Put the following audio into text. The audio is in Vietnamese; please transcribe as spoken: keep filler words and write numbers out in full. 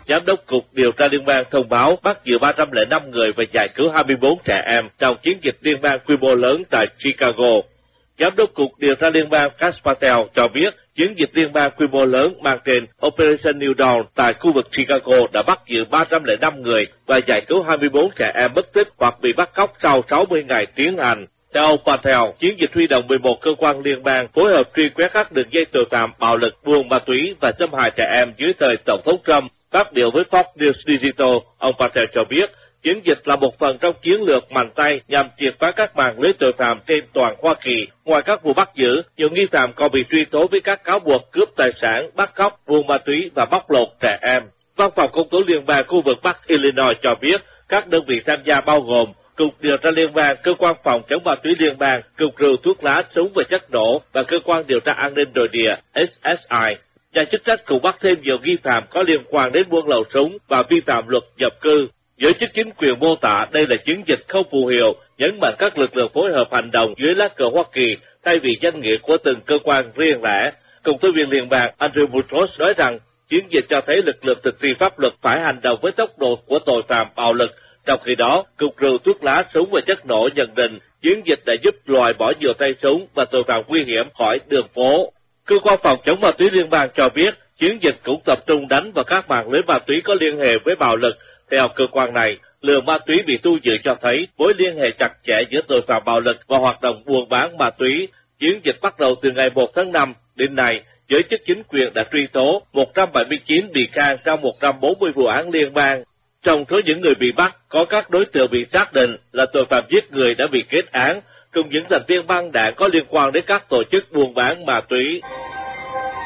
Giám đốc Cục Điều tra Liên bang thông báo bắt giữ ba trăm lẻ năm người và giải cứu hai mươi bốn trẻ em trong chiến dịch liên bang quy mô lớn tại Chicago. Giám đốc Cục Điều tra Liên bang Kash Patel cho biết chiến dịch liên bang quy mô lớn mang tên Operation New Dawn tại khu vực Chicago đã bắt giữ ba trăm lẻ năm người và giải cứu hai mươi bốn trẻ em mất tích hoặc bị bắt cóc sau sáu mươi ngày tiến hành. Theo ông Patel, chiến dịch huy động mười một cơ quan liên bang phối hợp truy quét các đường dây tội phạm bạo lực, buôn ma túy và xâm hại trẻ em dưới thời Tổng thống Trump. Phát biểu với Fox News Digital, ông Patel cho biết chiến dịch là một phần trong chiến lược mạnh tay nhằm triệt phá các mạng lưới tội phạm trên toàn Hoa Kỳ. Ngoài các vụ bắt giữ, nhiều nghi phạm còn bị truy tố với các cáo buộc cướp tài sản, bắt cóc, buôn ma túy và bóc lột trẻ em. Văn phòng Công tố Liên bang khu vực Bắc Illinois cho biết các đơn vị tham gia bao gồm Cục Điều tra Liên bang, Cơ quan Phòng chống ma túy Liên bang, Cục Rượu, Thuốc lá, Súng và Chất nổ và Cơ quan Điều tra An ninh Nội địa S S I. Nhà chức trách cũng bắt thêm nhiều nghi phạm có liên quan đến buôn lậu súng và vi phạm luật nhập cư. Giới chức chính quyền mô tả đây là chiến dịch không phù hiệu, nhấn mạnh các lực lượng phối hợp hành động dưới lá cờ Hoa Kỳ thay vì danh nghĩa của từng cơ quan riêng lẻ. Công tố viên liên bang Andrew Boutrous nói rằng chiến dịch cho thấy lực lượng thực thi pháp luật phải hành động với tốc độ của tội phạm bạo lực. Trong khi đó, Cục Rượu, Thuốc lá, Súng và Chất nổ nhận định chiến dịch đã giúp loại bỏ nhiều tay súng và tội phạm nguy hiểm khỏi đường phố. Cơ quan Phòng chống ma túy Liên bang cho biết chiến dịch cũng tập trung đánh vào các mạng lưới ma túy có liên hệ với bạo lực. Theo cơ quan này, lượng ma túy bị thu giữ cho thấy mối liên hệ chặt chẽ giữa tội phạm bạo lực và hoạt động buôn bán ma túy. Chiến dịch bắt đầu từ ngày một tháng năm, đến nay, giới chức chính quyền đã truy tố một trăm bảy mươi chín bị can trong một trăm bốn mươi vụ án liên bang. Trong số những người bị bắt, có các đối tượng bị xác định là tội phạm giết người đã bị kết án, cùng những thành viên băng đảng có liên quan đến các tổ chức buôn bán ma túy.